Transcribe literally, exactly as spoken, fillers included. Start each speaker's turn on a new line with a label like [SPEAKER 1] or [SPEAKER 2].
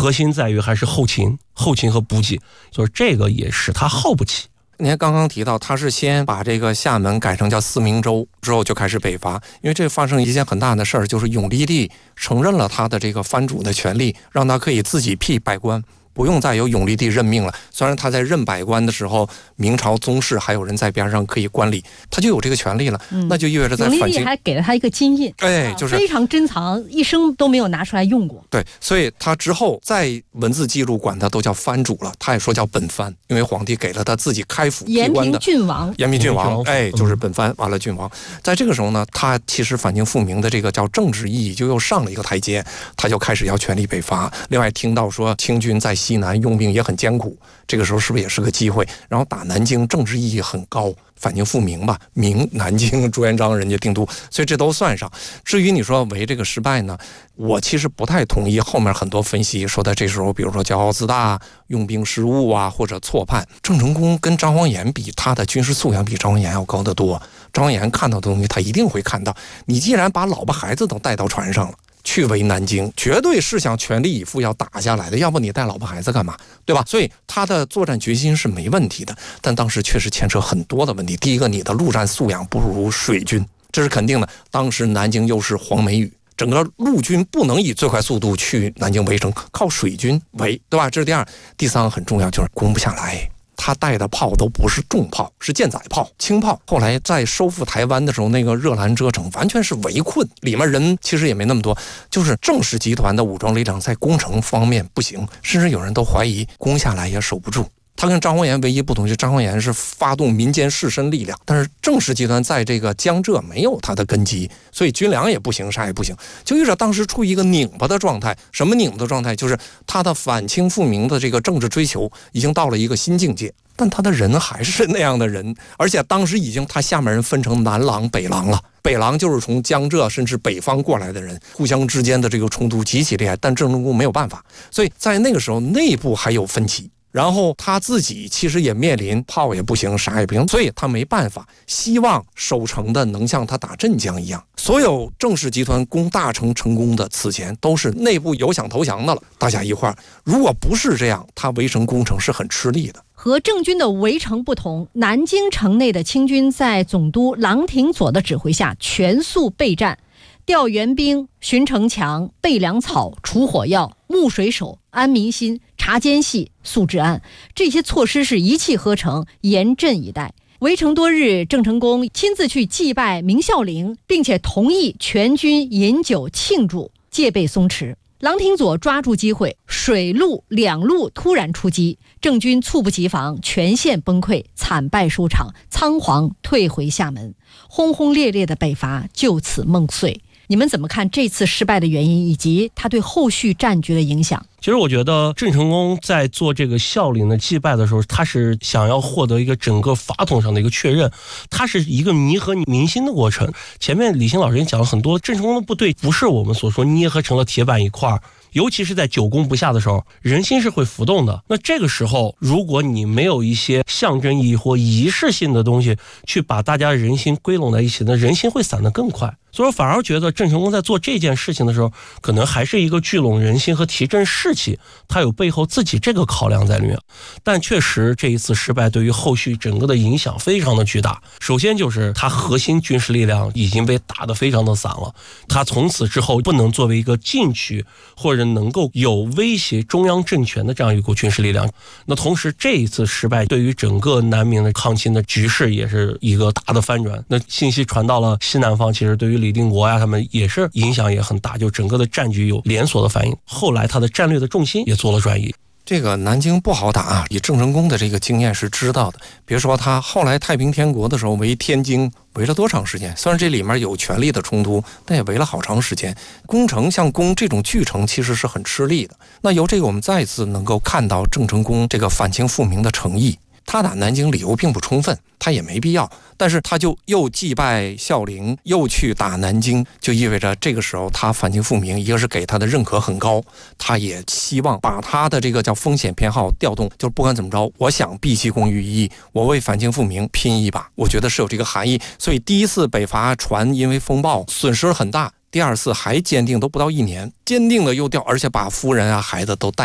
[SPEAKER 1] 核心在于还是后勤，后勤和补给，就是这个也使他耗不起。
[SPEAKER 2] 您刚刚提到，他是先把这个厦门改成叫四明州，之后就开始北伐。因为这发生一件很大的事儿，就是永历帝承认了他的这个藩主的权利，让他可以自己辟百官，不用再由永历帝任命了。虽然他在任百官的时候，明朝宗室还有人在边上可以观礼，他就有这个权利了。嗯、那就意味着在
[SPEAKER 3] 永历帝还给了他一个金印，
[SPEAKER 2] 哎，就是
[SPEAKER 3] 非常珍藏，一生都没有拿出来用过。
[SPEAKER 2] 对，所以他之后在文字记录管他都叫藩主了，他也说叫本藩，因为皇帝给了他自己开府辟官的
[SPEAKER 3] 延平郡王，
[SPEAKER 2] 延平郡王，哎，就是本藩，完了郡王。在这个时候呢，他其实反清复明的这个叫政治意义就又上了一个台阶，他就开始要全力北伐。另外听到说清军在西南用兵也很艰苦，这个时候是不是也是个机会？然后打南京政治意义很高，反清复明吧，明南京朱元璋人家定都，所以这都算上。至于你说为这个失败呢，我其实不太同意后面很多分析说的这时候比如说骄傲自大、用兵失误啊，或者错判。郑成功跟张煌言比，他的军事素养比张煌言要高得多。张煌言看到的东西他一定会看到，你既然把老婆孩子都带到船上了，去围南京，绝对是想全力以赴要打下来的，要不你带老婆孩子干嘛，对吧？所以他的作战决心是没问题的，但当时确实牵扯很多的问题。第一个，你的陆战素养不如水军，这是肯定的。当时南京又是黄梅雨，整个陆军不能以最快速度去南京围城，靠水军围，对吧？这是第二。第三个很重要，就是攻不下来。他带的炮都不是重炮，是舰载炮、轻炮。后来在收复台湾的时候，那个热兰遮城完全是围困，里面人其实也没那么多，就是郑氏集团的武装力量在攻城方面不行，甚至有人都怀疑攻下来也守不住。他跟张煌言唯一不同，就张煌言是发动民间士绅力量，但是郑氏集团在这个江浙没有他的根基，所以军粮也不行，啥也不行，就有点当时处于一个拧巴的状态。什么拧巴的状态？就是他的反清复明的这个政治追求已经到了一个新境界，但他的人还是那样的人，而且当时已经他下面人分成南狼、北狼了。北狼就是从江浙甚至北方过来的人，互相之间的这个冲突极其厉害，但郑成功没有办法，所以在那个时候内部还有分歧。然后他自己其实也面临炮也不行，啥也不行，所以他没办法，希望守城的能像他打镇江一样。所有郑氏集团攻大城成功的此前都是内部有想投降的了，大家一块儿。如果不是这样，他围城攻城是很吃力的。
[SPEAKER 3] 和郑军的围城不同，南京城内的清军在总督郎廷佐的指挥下全速备战，调援兵、巡城墙、备粮草、除火药、牧水手、安民心、查奸细、肃治安，这些措施是一气呵成，严阵以待。围城多日，郑成功亲自去祭拜明孝陵，并且同意全军饮酒庆祝，戒备松弛。郎廷佐抓住机会，水陆两路突然出击，郑军猝不及防，全线崩溃，惨败收场，仓皇退回厦门，轰轰烈烈的北伐就此梦碎。你们怎么看这次失败的原因，以及它对后续战局的影响？
[SPEAKER 1] 其实我觉得郑成功在做这个孝陵的祭拜的时候，他是想要获得一个整个法统上的一个确认，它是一个弥合民心的过程。前面李欣老师也讲了很多，郑成功的部队不是我们所说捏合成了铁板一块，尤其是在久攻不下的时候，人心是会浮动的。那这个时候，如果你没有一些象征意义或仪式性的东西去把大家人心归拢在一起，那人心会散得更快。所以我反而觉得郑成功在做这件事情的时候，可能还是一个聚拢人心和提振士气，他有背后自己这个考量在里面。但确实这一次失败对于后续整个的影响非常的巨大。首先就是他核心军事力量已经被打得非常的散了，他从此之后不能作为一个禁区或者能够有威胁中央政权的这样一股军事力量。那同时这一次失败对于整个南明的抗清的局势也是一个大的翻转。那信息传到了西南方，其实对于李定国呀他们也是影响也很大，就整个的战局有连锁的反应。后来他的战略的重心也做了转移。
[SPEAKER 2] 这个南京不好打啊，以郑成功的这个经验是知道的。别说他后来太平天国的时候围天津，围了多长时间？虽然这里面有权力的冲突，但也围了好长时间。攻城像攻这种巨城其实是很吃力的。那由这个我们再次能够看到郑成功这个反清复明的诚意。他打南京理由并不充分，他也没必要，但是他就又祭拜孝陵，又去打南京，就意味着这个时候他反清复明，一个是给他的认可很高，他也希望把他的这个叫风险偏好调动，就是不管怎么着，我想毕其功于一役，我为反清复明拼一把，我觉得是有这个含义。所以第一次北伐船因为风暴损失很大，第二次还坚定都不到一年，坚定的又调，而且把夫人啊孩子都带